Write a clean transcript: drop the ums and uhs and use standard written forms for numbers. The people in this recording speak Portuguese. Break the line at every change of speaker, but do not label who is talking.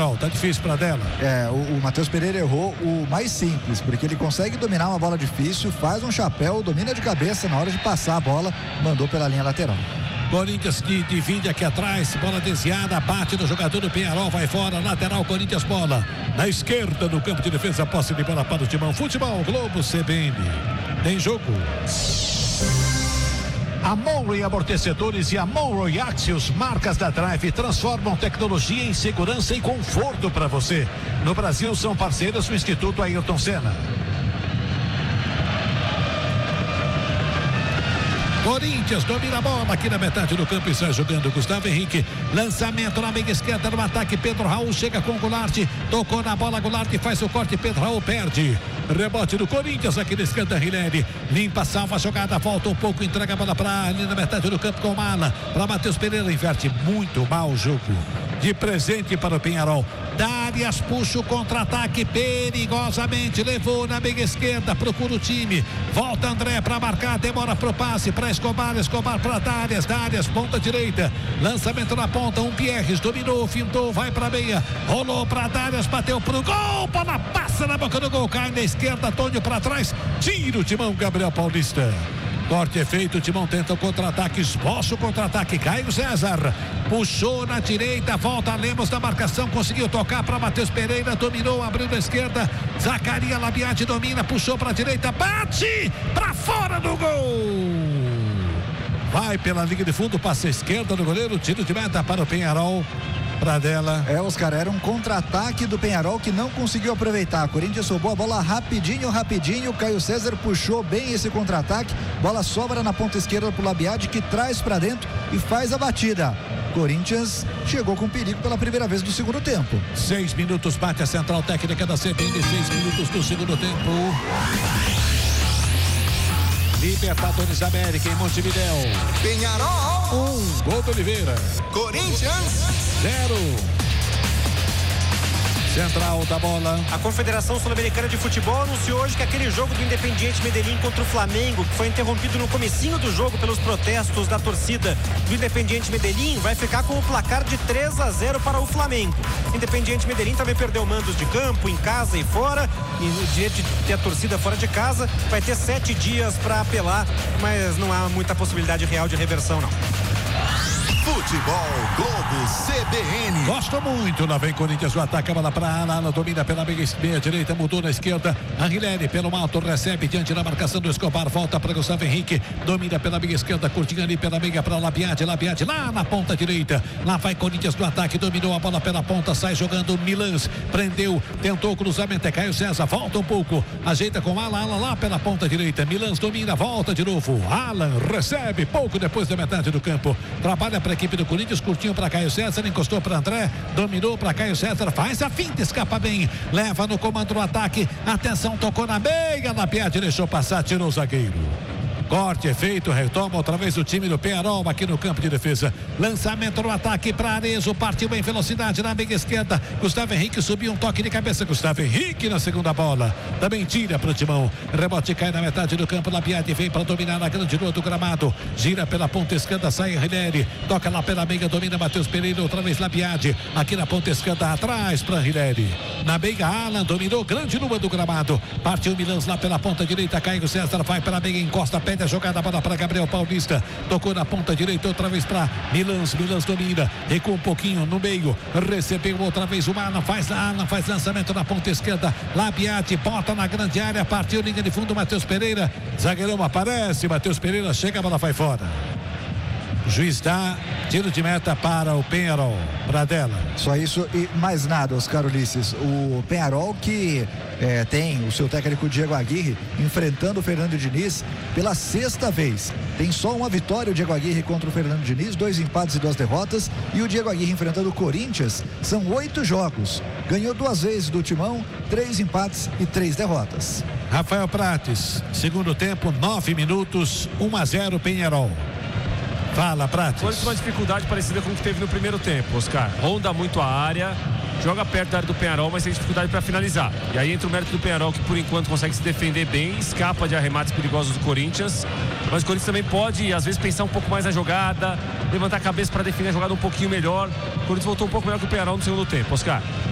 Penharol, tá difícil para dela.
O Matheus Pereira errou o mais simples, porque ele consegue dominar uma bola difícil, faz um chapéu, domina de cabeça na hora de passar a bola, mandou pela linha lateral.
Corinthians que divide aqui atrás, bola desviada, bate no jogador do Penharol, vai fora, lateral, Corinthians, bola na esquerda do campo de defesa, posse de bola para o Timão. Futebol Globo CBN, tem jogo. A Monroe Amortecedores e a Monroe Axios, marcas da Drive, transformam tecnologia em segurança e conforto para você. No Brasil são parceiros do Instituto Ayrton Senna. Corinthians domina a bola aqui na metade do campo e sai jogando Gustavo Henrique. Lançamento na meia esquerda no ataque. Pedro Raul chega com Goulart. Tocou na bola, Goulart faz o corte. Pedro Raul perde. Rebote do Corinthians aqui na esquerda. Rilene limpa, salva a jogada. Volta um pouco, entrega a bola para ali na metade do campo com o Mala. Para Matheus Pereira, inverte muito mal o jogo. De presente para o Penharol. Darias puxa o contra-ataque perigosamente. Levou na meia esquerda. Procura o time. Volta André para marcar. Demora pro passe para Escobar. Escobar para Darias. Darias, ponta direita. Lançamento na ponta. Pierres dominou, fintou, vai para meia. Rolou para Darias, bateu pro gol. Bola passa na boca do gol. Cai na esquerda. Antônio para trás. Tira o Timão, Gabriel Paulista. Corte é feito, o Timão tenta o contra-ataque, esboça o contra-ataque, Caio César, puxou na direita, volta Lemos da marcação, conseguiu tocar para Matheus Pereira, dominou, abriu na esquerda, Zacaria Labiati domina, puxou para a direita, bate para fora do gol. Vai pela linha de fundo, passa a esquerda do goleiro, tiro de meta para o Penharol. Pradella.
Oscar, era um contra-ataque do Penharol que não conseguiu aproveitar. Corinthians roubou a bola rapidinho. Caio César puxou bem esse contra-ataque. Bola sobra na ponta esquerda pro Labiade, que traz para dentro e faz a batida. Corinthians chegou com perigo pela primeira vez no segundo tempo.
6 minutos, bate a central técnica da CBN, 6 minutos do segundo tempo. Libertadores América em Montevidéu.
Penharol
1, gol do Oliveira.
Corinthians
0. Central da bola.
A Confederação Sul-Americana de Futebol anunciou hoje que aquele jogo do Independiente Medellín contra o Flamengo, que foi interrompido no comecinho do jogo pelos protestos da torcida do Independiente Medellín, vai ficar com o placar de 3-0 para o Flamengo. Independiente Medellín também perdeu mandos de campo, em casa e fora, e no direito de ter a torcida fora de casa, vai ter 7 dias para apelar, mas não há muita possibilidade real de reversão, não.
Futebol Globo CBN.
Gosto muito. Lá vem Corinthians, o ataque, a bola para Ala, domina pela meia direita, mudou na esquerda. Anguilene pelo alto, recebe diante da marcação do Escobar, volta para Gustavo Henrique, domina pela meia esquerda, curtinho ali pela meia para Labiade lá na ponta direita. Lá vai Corinthians no ataque, dominou a bola pela ponta, sai jogando Milans, prendeu, tentou o cruzamento, é Caio César, volta um pouco, ajeita com Ala lá pela ponta direita. Milans domina, volta de novo. Alan recebe pouco depois da metade do campo, trabalha para a equipe do Corinthians, curtinho para Caio César, encostou para André, dominou para Caio César, faz a finta, escapa bem, leva no comando do ataque, atenção, tocou na meia, Labiade deixou passar, tirou o zagueiro. Corte é feito, retoma outra vez o time do Penharol aqui no campo de defesa. Lançamento no ataque para Arezzo, partiu em velocidade na meia esquerda. Gustavo Henrique subiu um toque de cabeça. Gustavo Henrique na segunda bola. Também tira para o Timão. Rebote cai na metade do campo. Labiade vem para dominar na grande rua do gramado. Gira pela ponta esquerda, sai Rilene. Toca lá pela meia, domina Matheus Pereira. Outra vez Labiade. Aqui na ponta esquerda, atrás para Rilene. Na meia, Alan dominou, grande rua do gramado. Partiu Milans lá pela ponta direita. Caio César vai para a meia, encosta, pede a jogada, a bola para Gabriel Paulista, tocou na ponta direita outra vez para Milans domina, recua um pouquinho no meio, recebeu outra vez o Alan, faz lançamento na ponta esquerda, Labiate, bota na grande área, partiu linha de fundo, Matheus Pereira, zagueirão aparece, Matheus Pereira chega, a bola vai fora. O juiz dá tiro de meta para o Penharol. Pradella.
Só isso e mais nada, Oscar Ulisses. O Penharol que tem o seu técnico Diego Aguirre enfrentando o Fernando Diniz pela 6ª vez. Tem só uma vitória o Diego Aguirre contra o Fernando Diniz, 2 empates e 2 derrotas. E o Diego Aguirre enfrentando o Corinthians, são 8 jogos. Ganhou 2 vezes do Timão, 3 empates e 3 derrotas.
Rafael Prates, segundo tempo, 9 minutos, 1-0 Penharol. Fala, Prates.
Foi uma dificuldade parecida com o que teve no primeiro tempo, Oscar. Ronda muito a área, joga perto da área do Penharol, mas tem dificuldade para finalizar. E aí entra o mérito do Penharol, que por enquanto consegue se defender bem, escapa de arremates perigosos do Corinthians. Mas o Corinthians também pode, às vezes, pensar um pouco mais na jogada, levantar a cabeça para definir a jogada um pouquinho melhor. O Corinthians voltou um pouco melhor que o Penharol no segundo tempo, Oscar.